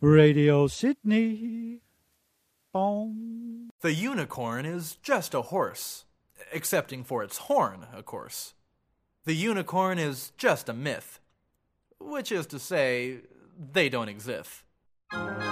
Radio Sydney. Boom. The unicorn is just a horse, excepting for its horn, of course. The unicorn is just a myth, which is to say, they don't exist.